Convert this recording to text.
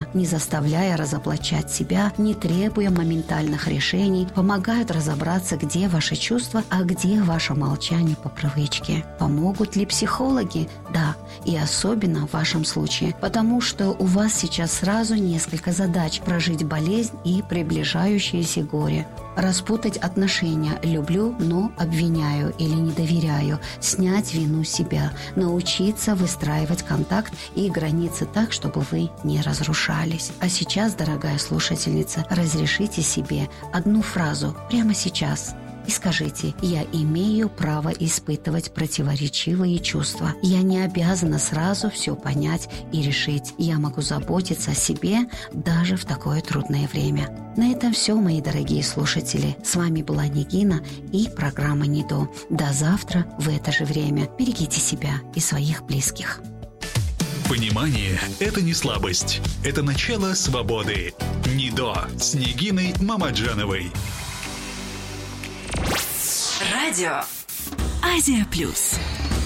не заставляя разоблачать себя, не требуя моментальных решений, помогают разобраться, где ваши чувства, а где ваше молчание по привычке. Помогут ли психологи? Да, и особенно в вашем случае, потому что у вас сейчас сразу несколько задач: прожить болезнь и приближающееся горе, распутать отношения «люблю, но обвиняю» или «не доверяю», снять вину с себя, научиться выстраивать контакт и границы так, чтобы вы не разрушались. А сейчас, дорогая слушательница, разрешите себе одну фразу прямо сейчас и скажите: «Я имею право испытывать противоречивые чувства. Я не обязана сразу все понять и решить. Я могу заботиться о себе даже в такое трудное время». На этом все, мои дорогие слушатели. С вами была Нигина и программа «Нидо». До завтра в это же время. Берегите себя и своих близких. Понимание – это не слабость. Это начало свободы. Нидо с Нигиной Мамаджановой. Радио Азия Плюс.